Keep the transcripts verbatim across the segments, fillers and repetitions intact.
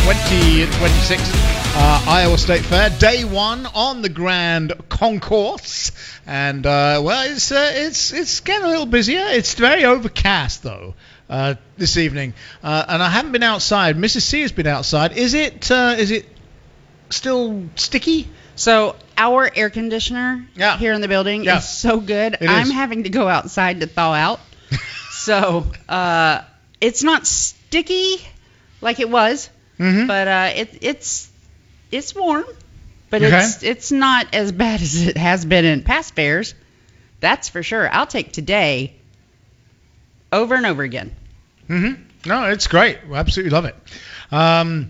twenty twenty-six uh, Iowa State Fair, day one on the Grand Concourse, and uh, well, it's uh, it's it's getting a little busier. It's very overcast though uh, this evening, uh, and I haven't been outside. Missus C has been outside. Is it uh, is it still sticky? So our air conditioner yeah. here in the building yeah. is so good. It I'm is. having to go outside to thaw out. so uh, it's not sticky like it was, mm-hmm. but uh, it, it's it's warm. But okay. it's it's not as bad as it has been in past fairs. That's for sure. I'll take today over and over again. Mm-hmm. No, it's great. We absolutely love it. Um,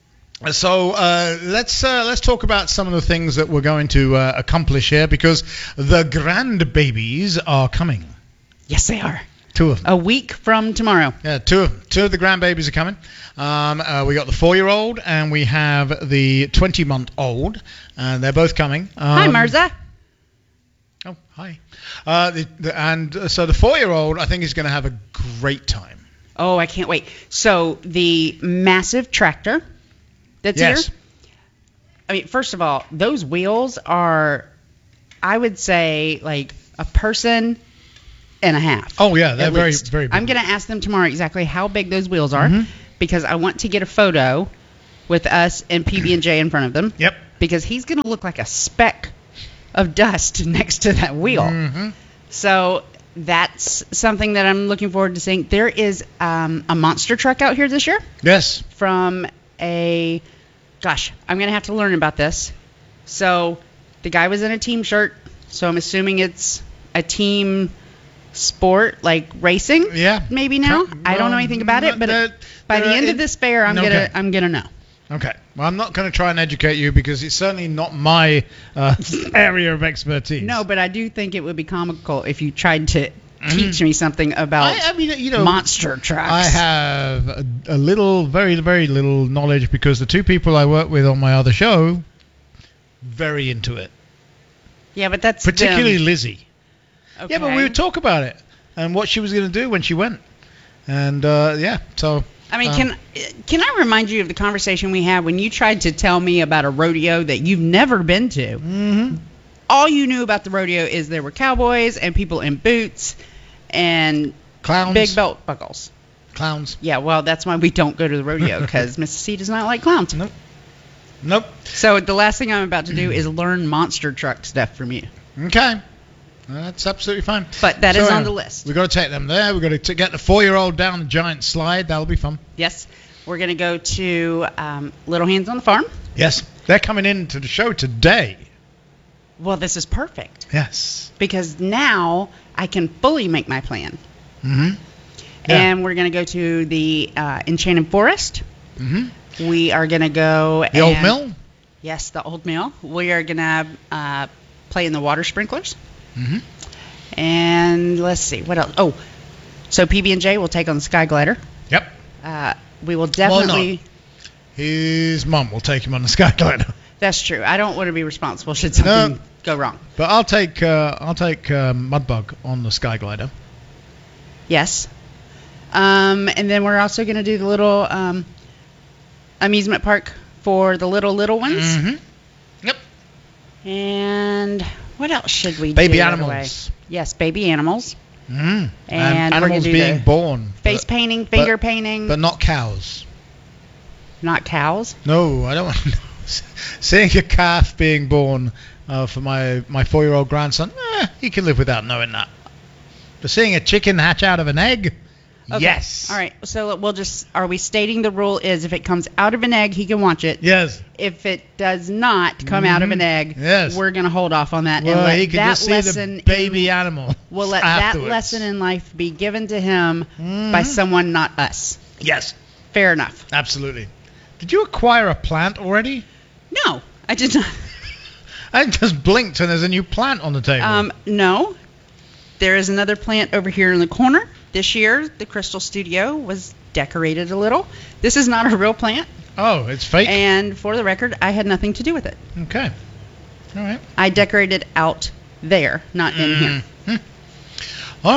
So uh, let's uh, let's talk about some of the things that we're going to uh, accomplish here, because the grandbabies are coming. Yes, they are. Two of them. A week from tomorrow. Yeah, two of them. Two of the grandbabies are coming. Um, uh, we got the four-year-old and we have the twenty-month-old, and they're both coming. Um, Hi, Mirza. Oh, hi. Uh, the, the, and uh, so the four-year-old, I think, is going to have a great time. Oh, I can't wait. So the massive tractor that's yes. here. I mean, first of all, those wheels are, I would say, like a person and a half. Oh, yeah, they're very, least. very big. I'm going to ask them tomorrow exactly how big those wheels are, mm-hmm. because I want to get a photo with us and P B and J in front of them. Yep. Because he's going to look like a speck of dust next to that wheel. Mm-hmm. So that's something that I'm looking forward to seeing. There is um, a monster truck out here this year. Yes. From a, gosh, I'm going to have to learn about this. So the guy was in a team shirt, so I'm assuming it's a team sport, like racing. Yeah. Maybe now. Well, I don't know anything about it, but uh, by the uh, end it, of this fair, I'm okay. gonna I'm gonna know. Okay. Well, I'm not going to try and educate you because it's certainly not my uh, area of expertise. No, but I do think it would be comical if you tried to mm-hmm. teach me something about I, I mean, you know, monster trucks. I have a, a little, very, very little knowledge because the two people I work with on my other show, very into it. Yeah, but that's particularly them. Lizzie. Okay. Yeah, but we would talk about it and what she was going to do when she went, and uh, yeah, so. I mean, um, can can I remind you of the conversation we had when you tried to tell me about a rodeo that you've never been to? Mm-hmm. All you knew about the rodeo is there were cowboys and people in boots and clowns, big belt buckles. Clowns. Yeah, well, that's why we don't go to the rodeo, because Missus C does not like clowns. Nope. Nope. So the last thing I'm about to do is learn monster truck stuff from you. Okay. That's absolutely fine. But that so, is on uh, the list. We've got to take them there. We've got to t- get the four-year-old down the giant slide. That'll be fun. Yes. We're going to go to um, Little Hands on the Farm. Yes. They're coming into the show today. Well, this is perfect. Yes. Because now I can fully make my plan. Mm-hmm. Yeah. And we're going to go to the uh, Enchanted Forest. Mm-hmm. We are going to go... The and, old mill? Yes, the old mill. We are going to uh, play in the water sprinklers. Mm-hmm. And let's see, what else? Oh, so P B and J will take on the Sky Glider. Yep. Uh, we will definitely... Well, no. His mum will take him on the Sky Glider. That's true. I don't want to be responsible should something no, go wrong. But I'll take uh, I'll take uh, Mudbug on the Sky Glider. Yes. Um, and then we're also going to do the little um, amusement park for the little, little ones. Mm-hmm. Yep. And what else should we baby do? Baby animals. Yes, baby animals. Mm. And, and we're going animals to do being the born. Face but, painting, finger but, painting. But not cows. Not cows? No, I don't want to know. Seeing a calf being born uh, for my, my four-year-old grandson, eh, he can live without knowing that. But seeing a chicken hatch out of an egg, okay. Yes. All right. So we'll just, are we stating the rule is if it comes out of an egg, he can watch it. Yes. If it does not come mm-hmm. out of an egg, yes. we're going to hold off on that. Well, and let he can that just see lesson the baby in, animal. We'll let afterwards. that lesson in life be given to him mm-hmm. by someone, not us. Yes. Fair enough. Absolutely. Did you acquire a plant already? No, I did not. I just blinked and there's a new plant on the table. Um, no. There is another plant over here in the corner. This year, the Crystal Studio was decorated a little. This is not a real plant. Oh, it's fake? And for the record, I had nothing to do with it. Okay. All right. I decorated out there, not in mm-hmm. here. All right.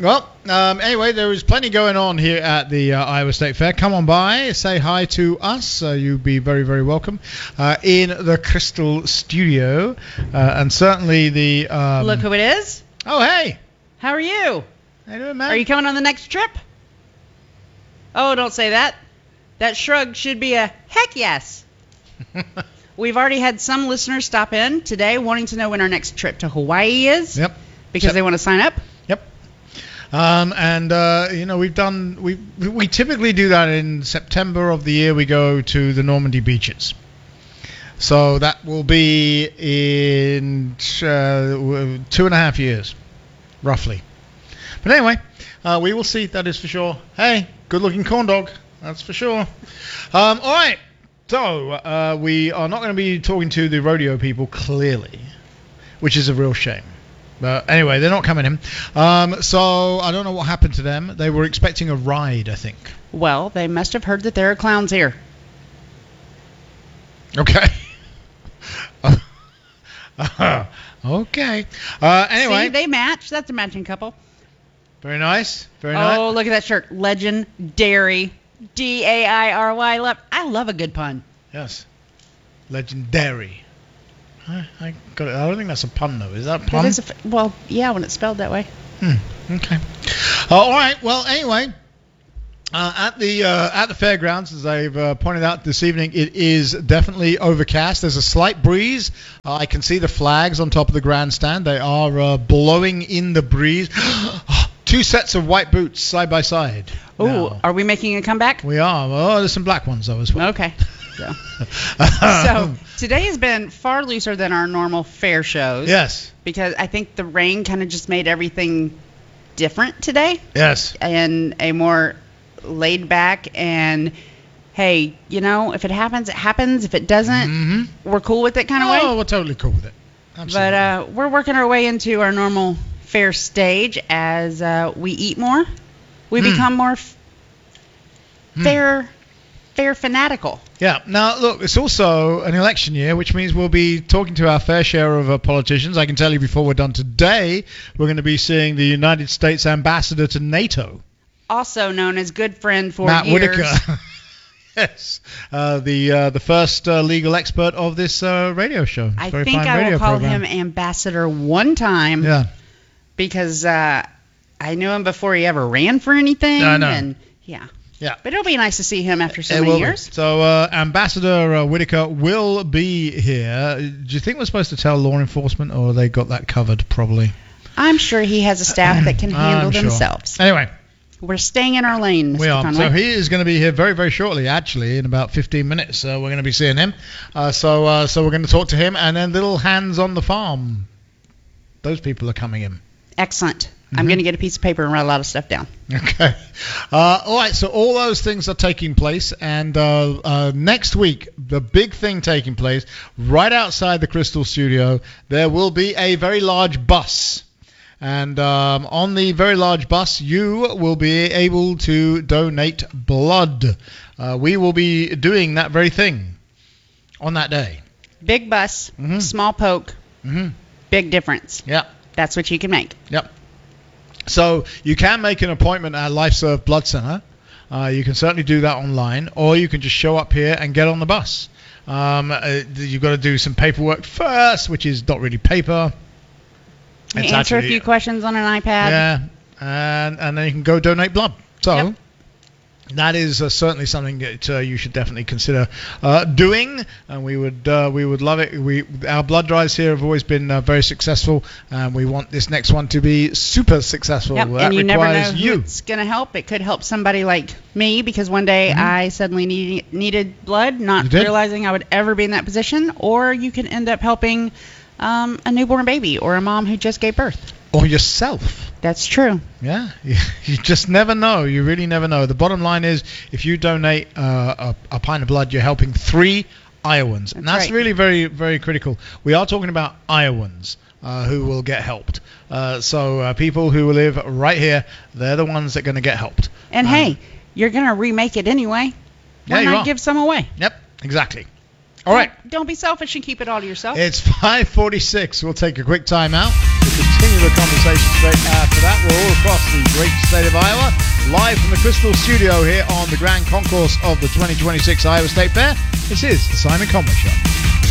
Well, um, anyway, there is plenty going on here at the uh, Iowa State Fair. Come on by, say hi to us. Uh, you'd be very, very welcome uh, in the Crystal Studio. Uh, and certainly the... Um, Look who it is. Oh, hey. How are you? How you doing, man? Are you coming on the next trip? Oh, don't say that. That shrug should be a heck yes. We've already had some listeners stop in today wanting to know when our next trip to Hawaii is. Yep. Because So- they want to sign up. Yep. Um, and, uh, you know, we've done... We, we typically do that in September of the year we go to the Normandy beaches. So that will be in uh, two and a half years, roughly. But anyway, uh, we will see, that is for sure. Hey, good-looking corn dog, that's for sure. Um, all right, so uh, we are not going to be talking to the rodeo people, clearly, which is a real shame. But anyway, they're not coming in. Um, so I don't know what happened to them. They were expecting a ride, I think. Well, they must have heard that there are clowns here. Okay. uh, okay. Uh, anyway. See, they match. That's a matching couple. Very nice. Very nice. Oh, look at that shirt. Legendary. D A I R Y. Love. I love a good pun. Yes. Legendary. I, I got it. I don't think that's a pun, though. Is that a pun? That is a f- well, yeah, when it's spelled that way. Hmm. Okay. Uh, all right. Well, anyway, uh, at the uh, at the fairgrounds, as I've uh, pointed out this evening, it is definitely overcast. There's a slight breeze. Uh, I can see the flags on top of the grandstand. They are uh, blowing in the breeze. Two sets of white boots side by side. Oh, now. are we making a comeback? We are. Oh, there's some black ones though as well. Okay. So, so today has been far looser than our normal fair shows. Yes. Because I think the rain kind of just made everything different today. Yes. And a more laid back and, hey, you know, if it happens, it happens. If it doesn't, Mm-hmm. we're cool with it kind of Oh, way. we're totally cool with it. Absolutely. But uh, we're working our way into our normal fair stage as uh, we eat more. We Hmm. become more f- Hmm. fair, fair fanatical. Yeah. Now, look, it's also an election year, which means we'll be talking to our fair share of uh, politicians. I can tell you before we're done today, we're going to be seeing the United States ambassador to NATO, Also known as good friend for Matt years. Whitaker. Yes. Uh, the uh, the first uh, legal expert of this uh, radio show. It's a I very think fine I radio will call program. him ambassador one time. Yeah. Because uh, I knew him before he ever ran for anything. I know. And yeah. Yeah. But it'll be nice to see him after so It many will be. years. So uh, Ambassador uh, Whitaker will be here. Do you think we're supposed to tell law enforcement, or they got that covered probably? I'm sure he has a staff that can handle I'm sure. themselves. Anyway. We're staying in our lane, Mister We are. Conway. So he is going to be here very, very shortly. Actually, in about fifteen minutes, uh, we're going to be seeing him. Uh, so, uh, so we're going to talk to him, and then little hands on the farm. Those people are coming in. Excellent. Mm-hmm. I'm going to get a piece of paper and write a lot of stuff down. Okay. Uh, all right. So all those things are taking place, and uh, uh, next week, the big thing taking place right outside the Crystal Studio, there will be a very large bus. And um, on the very large bus, you will be able to donate blood. Uh, we will be doing that very thing on that day. Big bus, Mhm. small poke, Mm-hmm. big difference. Yep. That's what you can make. Yep. So you can make an appointment at LifeServe Blood Center. Uh, you can certainly do that online, or you can just show up here and get on the bus. Um, uh, you've got to do some paperwork first, which is not really paper. You It's answer actually- a few questions on an iPad. Yeah, and and then you can go donate blood. So Yep. that is uh, certainly something that uh, you should definitely consider uh, doing, and we would uh, we would love it. We our blood drives here have always been uh, very successful, and we want this next one to be super successful. Yep. That And you never know requires who you. it's going to help. It could help somebody like me because one day Mhm. I suddenly need, needed blood, not You did? realizing I would ever be in that position. Or you can end up helping um, a newborn baby or a mom who just gave birth. Or yourself. That's true. Yeah, you, you just never know. You really never know. The bottom line is, if you donate uh, a, a pint of blood, you're helping three Iowans, and That's that's right. really very, very critical. We are talking about Iowans uh, who will get helped. Uh, so uh, people who live right here, they're the ones that are going to get helped. And Um, hey, you're going to remake it anyway. Yeah, Why you not are. give some away? Yep, exactly. All right, Don't be selfish and keep it all to yourself. it's five forty-six. We'll take a quick time out. We'll continue continue the conversation straight after that. We're all across the great state of Iowa, live from the Crystal Studio here on the Grand Concourse of the twenty twenty-six Iowa State Fair. This is the Simon Conway Show.